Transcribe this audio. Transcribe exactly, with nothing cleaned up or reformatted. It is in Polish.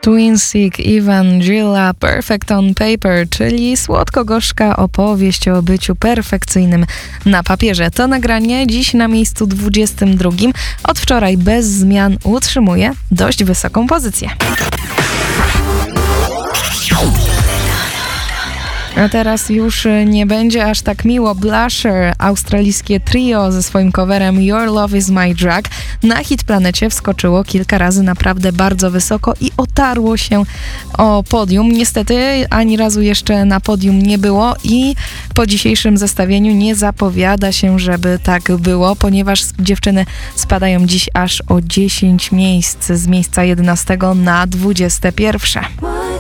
Twinsig, Evangela, Perfect on Paper, czyli słodko-gorzka opowieść o byciu perfekcyjnym na papierze. To nagranie dziś na miejscu dwudziestym drugim. Od wczoraj bez zmian utrzymuje dość wysoką pozycję. A teraz już nie będzie aż tak miło. Blusher, australijskie trio ze swoim coverem Your Love Is My Drug, na Hitplanecie wskoczyło kilka razy naprawdę bardzo wysoko i otarło się o podium. Niestety ani razu jeszcze na podium nie było i po dzisiejszym zestawieniu nie zapowiada się, żeby tak było, ponieważ dziewczyny spadają dziś aż o dziesięć miejsc z miejsca jedenastego na dwudzieste pierwsze.